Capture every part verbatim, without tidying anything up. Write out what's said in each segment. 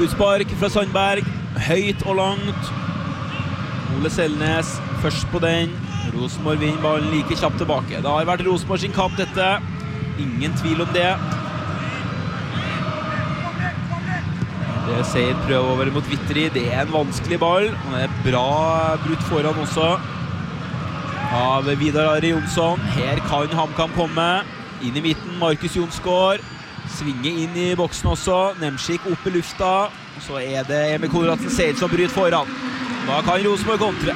Utspark fra Sandberg, høyt og langt. Ole Selnes først på den. Rosenborg vinner ballen like kjapt tilbake. Det har vært Rosenborg sin kamp dette. Ingen tvil om det. Det ser prøve over mot Vitteri. Det er en vanskelig ball. Og det er bra brutt foran også av Vidar Ari Jonsson. Her kan HamKam komme. Inn i midten, Markus Jonsgaard. Svinge inn i boksen også. Nemsik opp i lufta. Og så er det Emil Konradsen Seid som bryter foran. Da kan Rosenborg kontre.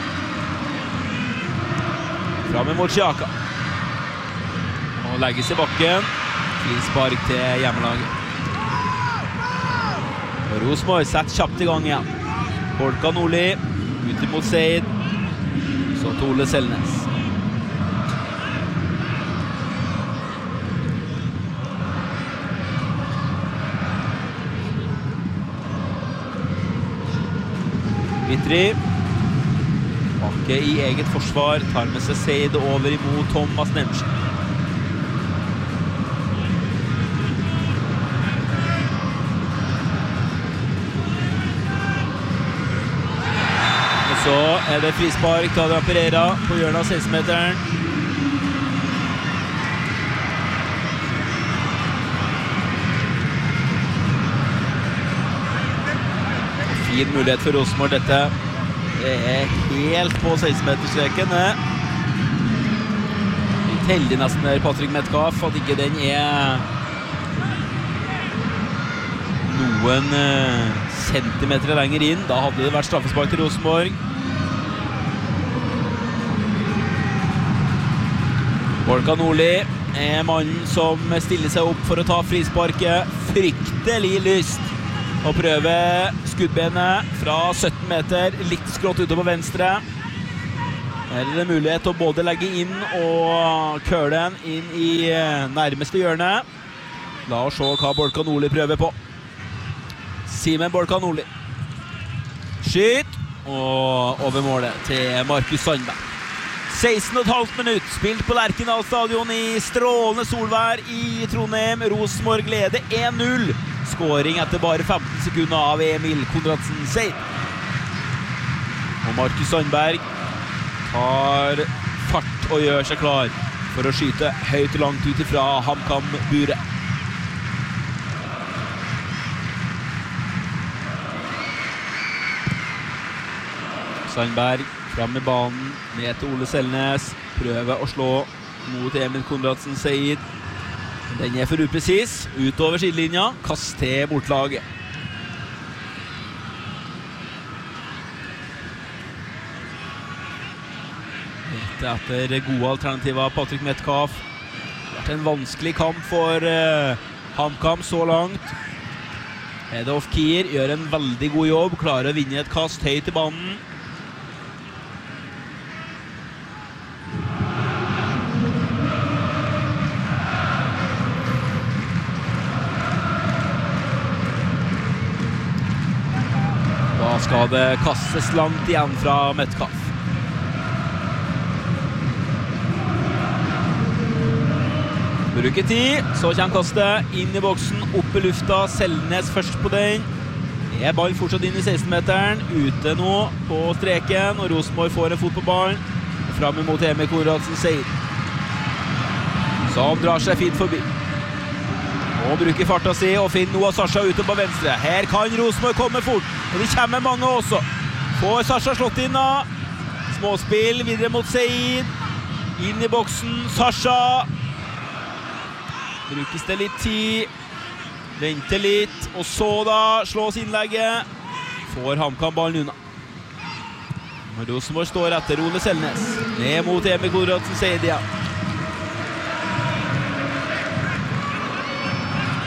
Fremme mot Sjaka. Og legges i bakken. Frispark til hjemmelaget. Og Rosenborg setter kjapt i gang igjen. Bolka Nordli ut mot Seid. Så til Ole Selnes. Vitteri. Bakke i eget forsvar. Tar med seg Seid over imot Thomas Nemsik. Og så er det frispark til Adrian Pereira på hjørnet av seksten-meteren. Fin mulighet for Rosenborg dette. Det er helt på seksten-meterstreken. Litt heldig nesten der Patrick Metcalf at ikke den er noen centimeter lenger inn. Da hadde det vært straffespark til Rosenborg. Bolka Nordli er mannen som stiller seg opp for å ta frisparket. Fryktelig lyst å prøve skuddbenet fra sytten meter, litt skrått ute på venstre. Her er det mulighet til å både legge inn og køle den inn i nærmeste hjørne. La oss se hva Bolka Nordli prøver på. Simen Bolka Nordli. Skyt, og over målet til Markus Sandberg. seksten og et halvt minutt, spilt på Lerkendal stadion i strålende solvær i Trondheim. Rosenborg leder en null. Skåring etter bare femten sekunder av Emil Konradsen Seid. Og Markus Sandberg tar fart og gjør seg klar for å skyte høyt og langt ut ifra HamKam-buret. Sandberg fram i banen, ned til Ole Selnes. Prøver å slå mot Emil Konradsen Seid. Den er for upresis, utover sidelinja, kast til bortlaget. Dette etter gode alternativer av Patrick Metcalf. Det har vært en vanskelig kamp for uh, HamKam så langt. Hedolf Kier gjør en veldig god jobb, klarer å vinne et kast høyt i banen. Skal det kastes langt igjen fra Metcalf. Bruker tid, så kommer kastet inn i boksen, opp i lufta, Selnes først på den. Det er ball fortsatt inn i seksten-meteren, ute nå på streken, og Rosenborg får en fot på ballen. Fram imot Emil Konradsen Seid, som drar seg fint forbi. Og bruker farta si og finner Noah Sasha ute på venstre. Her kan Rosenborg komme fort, og de kommer mange også. Får Sasha slått inn da. Småspill videre mot Seid. Inn i boksen, Sasha. Brukes det litt tid. Venter litt, og så da slås innlegget. Får HamKam ballen unna. Rosenborg står etter Ole Selnes. Ned mot Emil Konradsen Seid igjen.